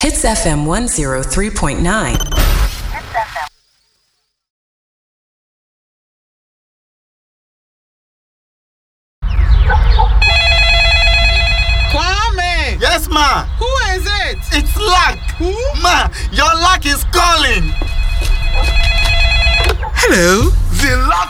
Hits FM 103.9. Kwame! Yes, ma. Who is it? It's Luck. Who? Ma, your luck is calling. Hello? The Luck